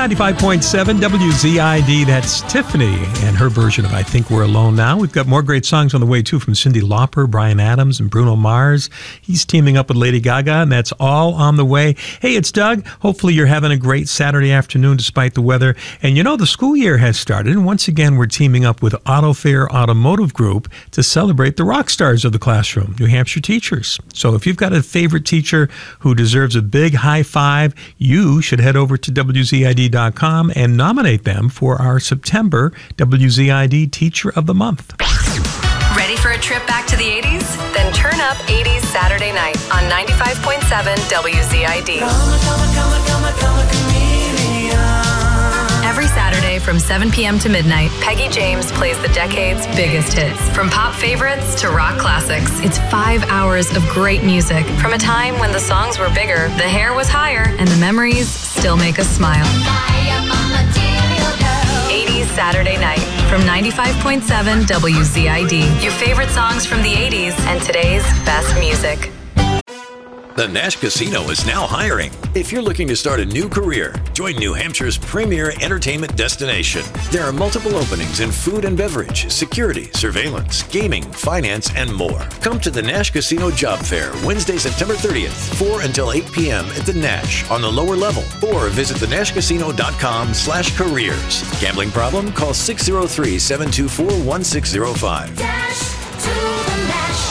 95.7 WZID, that's Tiffany and her version of I Think We're Alone Now. We've got more great songs on the way, too, from Cyndi Lauper, Bryan Adams, and Bruno Mars. He's teaming up with Lady Gaga, and that's all on the way. Hey, it's Doug. Hopefully you're having a great Saturday afternoon despite the weather. And you know, the school year has started, and once again, we're teaming up with AutoFair Automotive Group to celebrate the rock stars of the classroom, New Hampshire teachers. So if you've got a favorite teacher who deserves a big high five, you should head over to WZID.com and nominate them for our September WZID Teacher of the Month. Ready for a trip back to the 80s? Then turn up 80s Saturday night on 95.7 WZID. Every Saturday from 7 p.m. to midnight, Peggy James plays the decade's biggest hits. From pop favorites to rock classics, it's 5 hours of great music from a time when the songs were bigger, the hair was higher, and the memories still make us smile. 80s Saturday night from 95.7 WZID. Your favorite songs from the 80s and today's best music. The Nash Casino is now hiring. If you're looking to start a new career, join New Hampshire's premier entertainment destination. There are multiple openings in food and beverage, security, surveillance, gaming, finance, and more. Come to the Nash Casino Job Fair Wednesday, September 30th, 4 until 8 p.m. at the Nash on the lower level, or visit thenashcasino.com/careers. Gambling problem? Call 603-724-1605. Dash to the Nash.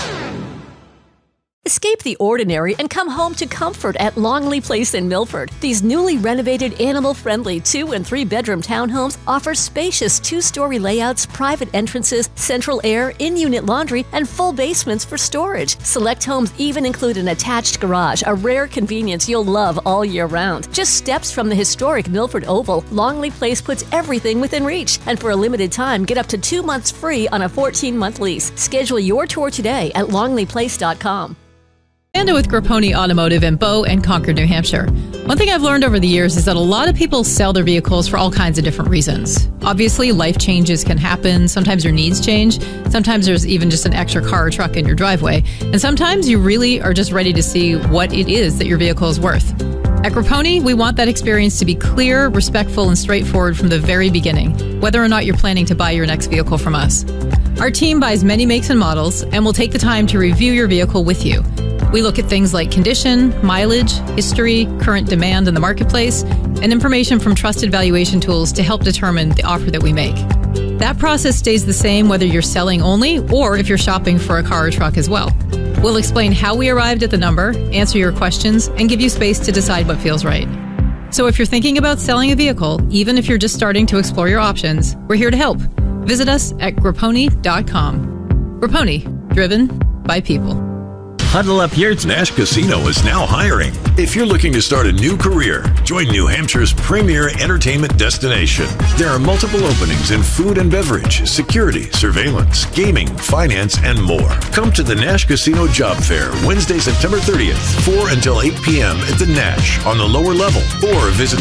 Escape the ordinary and come home to comfort at Longley Place in Milford. These newly renovated animal-friendly 2- and 3-bedroom townhomes offer spacious 2-story layouts, private entrances, central air, in-unit laundry, and full basements for storage. Select homes even include an attached garage, a rare convenience you'll love all year round. Just steps from the historic Milford Oval, Longley Place puts everything within reach. And for a limited time, get up to 2 months free on a 14-month lease. Schedule your tour today at longleyplace.com. Amanda with Grapponi Automotive in Bow and Concord, New Hampshire. One thing I've learned over the years is that a lot of people sell their vehicles for all kinds of different reasons. Obviously, life changes can happen. Sometimes your needs change. Sometimes there's even just an extra car or truck in your driveway. And sometimes you really are just ready to see what it is that your vehicle is worth. At Grapponi, we want that experience to be clear, respectful, and straightforward from the very beginning, whether or not you're planning to buy your next vehicle from us. Our team buys many makes and models, and will take the time to review your vehicle with you. We look at things like condition, mileage, history, current demand in the marketplace, and information from trusted valuation tools to help determine the offer that we make. That process stays the same whether you're selling only or if you're shopping for a car or truck as well. We'll explain how we arrived at the number, answer your questions, and give you space to decide what feels right. So if you're thinking about selling a vehicle, even if you're just starting to explore your options, we're here to help. Visit us at Grapponi.com. Grapponi, driven by people. Huddle up here. Nash Casino is now hiring. If you're looking to start a new career, join New Hampshire's premier entertainment destination. There are multiple openings in food and beverage, security, surveillance, gaming, finance, and more. Come to the Nash Casino Job Fair Wednesday, September 30th, 4 until 8 p.m. at the Nash on the lower level, or visit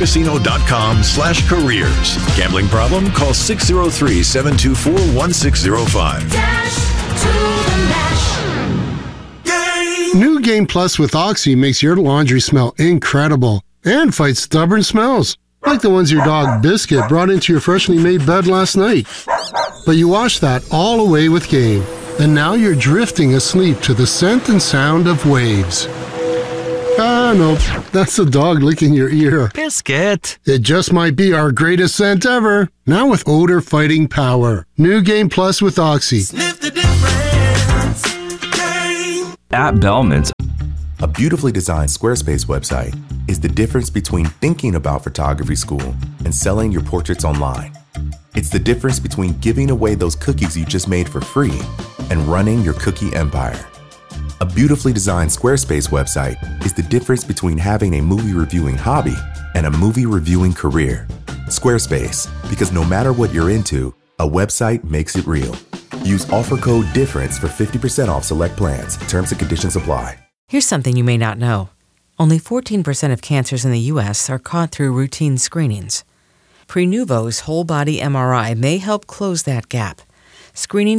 thenashcasino.com/careers. Gambling problem? Call 603-724-1605. Dash to the Nash. New Game Plus with Oxy makes your laundry smell incredible and fights stubborn smells, like the ones your dog Biscuit brought into your freshly made bed last night. But you washed that all away with Game, and now you're drifting asleep to the scent and sound of waves. Ah, no, that's the dog licking your ear. Biscuit! It just might be our greatest scent ever, now with odor-fighting power. New Game Plus with Oxy. Sniff the difference. Game. At Bellman's. A beautifully designed Squarespace website is the difference between thinking about photography school and selling your portraits online. It's the difference between giving away those cookies you just made for free and running your cookie empire. A beautifully designed Squarespace website is the difference between having a movie reviewing hobby and a movie reviewing career. Squarespace, because no matter what you're into, a website makes it real. Use offer code DIFFERENCE for 50% off select plans. Terms and conditions apply. Here's something you may not know. Only 14% of cancers in the U.S. are caught through routine screenings. Prenuvo's whole body MRI may help close that gap. Screening